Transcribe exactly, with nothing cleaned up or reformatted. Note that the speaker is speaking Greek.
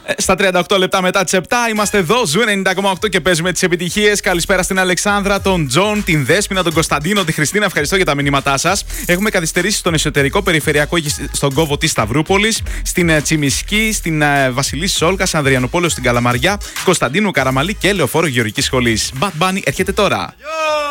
Στα τριάντα οκτώ λεπτά μετά τις επτά είμαστε εδώ, Ζου ενενήντα κόμμα οκτώ και παίζουμε τις επιτυχίες. Καλησπέρα στην Αλεξάνδρα, τον Τζον, την Δέσποινα, τον Κωνσταντίνο, τη Χριστίνα. Ευχαριστώ για τα μηνύματά σας. Έχουμε καθυστερήσει στον εσωτερικό περιφερειακό, στον κόβο της Σταυρούπολης, στην Τσιμισκή, στην Βασιλής Σόλγας, Ανδριανοπόλεως στην Καλαμαριά, Κωνσταντίνου Καραμαλή και Λεωφόρο Γεωργικής Σχολής. Bad Bunny έρχεται τώρα. Yo!